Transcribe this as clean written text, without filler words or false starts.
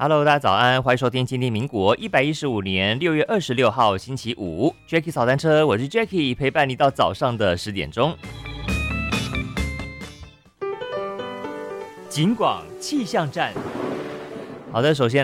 Hello，大家早安，欢迎收听今天民国115年6月26号星期五 ，Jackie 扫单车，我是 Jackie， 陪伴你到早上的10点钟。警广气象站，好的，首先